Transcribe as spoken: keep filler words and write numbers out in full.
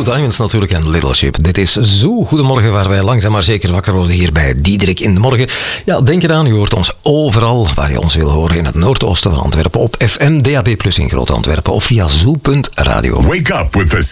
Blue Diamonds natuurlijk en Little Ship. Dit is zo Goedemorgen, waar wij langzaam maar zeker wakker worden hier bij Diederik in de Morgen. Ja, denk eraan, u hoort ons overal waar je ons wil horen. In het noordoosten van Antwerpen op F M, D A B plus in Groot Antwerpen of via zoo punt radio. Wake up with the